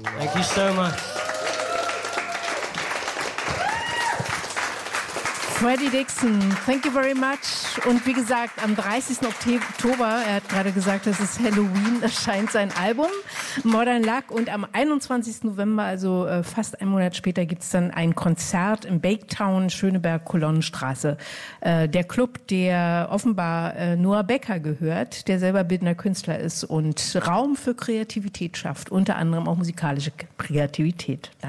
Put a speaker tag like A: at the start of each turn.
A: Thank you so much.
B: Freddie Dixon, thank you very much. Und wie gesagt, am 30. Oktober, er hat gerade gesagt, das ist Halloween, erscheint sein Album Modern Luck. Und am 21. November, also fast einen Monat später, gibt es dann ein Konzert im Baketown, Schöneberg-Kolonnenstraße. Der Club, der offenbar Noah Becker gehört, der selber bildender Künstler ist und Raum für Kreativität schafft, unter anderem auch musikalische Kreativität. Danke.